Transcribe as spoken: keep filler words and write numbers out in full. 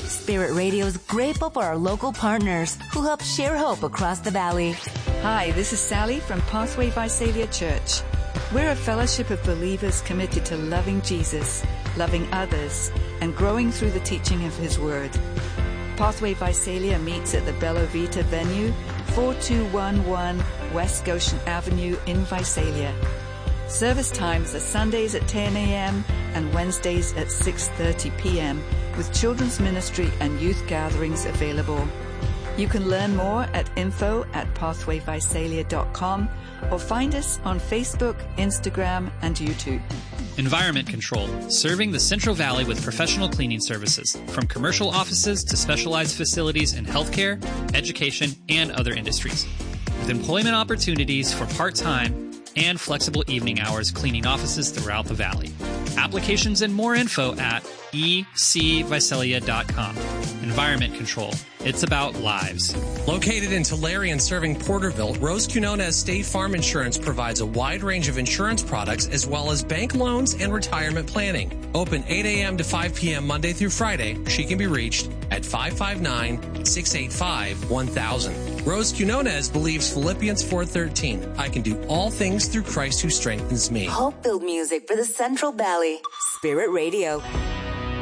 Spirit Radio is grateful for our local partners who help share hope across the valley. Hi, this is Sally from Pathway Visalia Church. We're a fellowship of believers committed to loving Jesus, loving others, and growing through the teaching of His Word. Pathway Visalia meets at the Bella Vita venue, four two one one West Goshen Avenue in Visalia. Service times are Sundays at ten a.m. and Wednesdays at six thirty p.m. with children's ministry and youth gatherings available. You can learn more at info at pathway visalia dot com or find us on Facebook, Instagram, and YouTube. Environment Control, serving the Central Valley with professional cleaning services, from commercial offices to specialized facilities in healthcare, education, and other industries. With employment opportunities for part-time and flexible evening hours cleaning offices throughout the valley. Applications and more info at e c visalia dot com. Environment Control. It's about lives. Located in Tulare and serving Porterville, Rose Quinones State Farm Insurance provides a wide range of insurance products as well as bank loans and retirement planning. Open eight a.m. to five p.m. Monday through Friday. She can be reached at five five nine, six eight five, one thousand. Rose Quinones believes Philippians four thirteen. I can do all things through Christ who strengthens me. Hope-filled music for the Central Valley. Spirit Radio.